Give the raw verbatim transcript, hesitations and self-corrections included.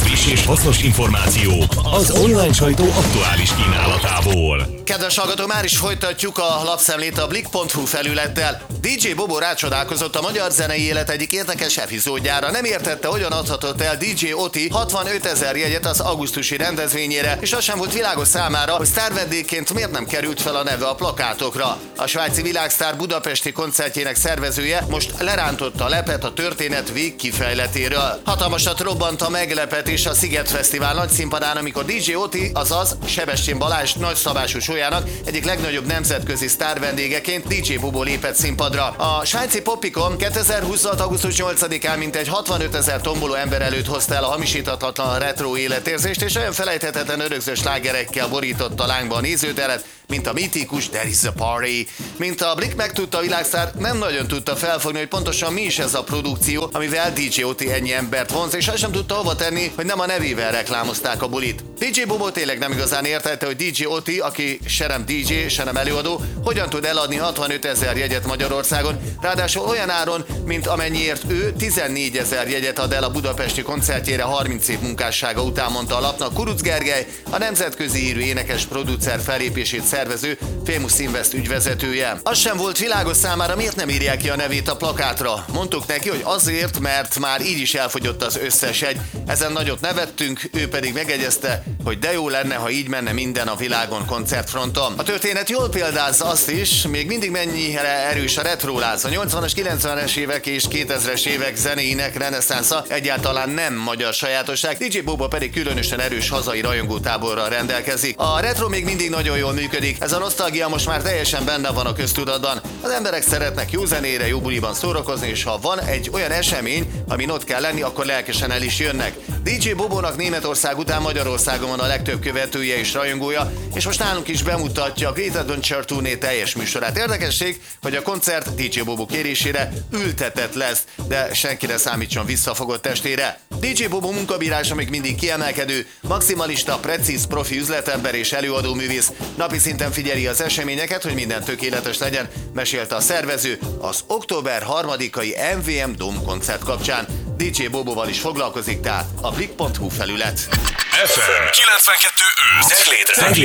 Friss és hasznos információk az online sajtó aktuális kínálatából. Kedves hallgató, már is folytatjuk a lapszemlét a blik pont hu felülettel. dé dzsé Bobo rácsodálkozott a magyar zenei élet egyik érdekes epizódjára. Nem értette, hogyan adhatott el dé dzsé Oti hatvanötezer jegyet az augusztusi rendezvényére, és az sem volt világos számára, hogy sztárvendégként miért nem került fel a neve a plakátokra. A svájci világsztár budapesti koncertjének szervezője most lerántotta a lepet a történet végkifejletéről. Hatalmasat robbant a meglepetés a Sziget Fesztivál nagy színpadán, amikor dé dzsé Oti, azaz Sebestyén Balázs nagyszabású sójának egyik legnagyobb nemzetközi sztárvendégeként dé dzsé Bobo lépett színpadra. A svájci Popicon kétezer-huszonhat. augusztus nyolcadikán mintegy hatvanötezer tomboló ember előtt hozta el a hamisíthatatlan retro életérzést, és olyan felejthetetlen örökző slágerekkel borította a lángba a nézőteret, mint a mítikus There is a Party. Mint a Blik megtudta, a világsztár nem nagyon tudta felfogni, hogy pontosan mi is ez a produkció, amivel dé dzsé Oti ennyi embert vonz, és azt sem tudta hova tenni, hogy nem a nevével reklámozták a bulit. dé dzsé Bobo tényleg nem igazán értette, hogy dé dzsé Oti, aki se nem dé dzsé, se nem előadó, hogyan tud eladni hatvanötezer jegyet Magyarországon, ráadásul olyan áron, mint amennyiért ő tizennégyezer jegyet ad el a budapesti koncertjére harminc év munkássága után, mondta a lapnak Kuruc Gergely, a nemzetközi hírű énekes producer fellépését szervező Famous Invest ügyvezetője. Az sem volt világos számára, miért nem írják ki a nevét a plakátra. Mondtuk neki, hogy azért, mert már így is elfogyott az összes jegy. Ezen nagyot nevettünk, ő pedig megegyezte, hogy de jó lenne, ha így menne minden a világon koncertfronton. A történet jól példázza azt is, még mindig mennyire erős a retroláz. A nyolcvanas, kilencvenes évek és kétezres évek zenéinek reneszánsza egyáltalán nem magyar sajátosság, dé dzsé Bobo pedig különösen erős hazai rajongótáborral rendelkezik. A retro még mindig nagyon jól működik. Ez a nosztalgia most már teljesen benne van a köztudatban. Az emberek szeretnek jó zenére, jó buliban szórakozni, és ha van egy olyan esemény, amin ott kell lenni, akkor lelkesen el is jönnek. dé dzsé Bobónak Németország után Magyarországon van a legtöbb követője és rajongója, és most nálunk is bemutatja a Great Adventure turné teljes műsorát. Érdekesség, hogy a koncert dé dzsé Bobo kérésére ültetett lesz, de senkire számítson visszafogott testére. dé dzsé Bobo munkabírása még mindig kiemelkedő, maximalista, precíz, profi üzletember és előadó művész. Napi szinten figyeli az eseményeket, hogy minden tökéletes legyen, mesélte a szervező az október harmadikai em vé em Dome koncert kapcsán. dé dzsé Boboval is foglalkozik, tehát a blik pont hu felület. ef em kilencvenkettő öt.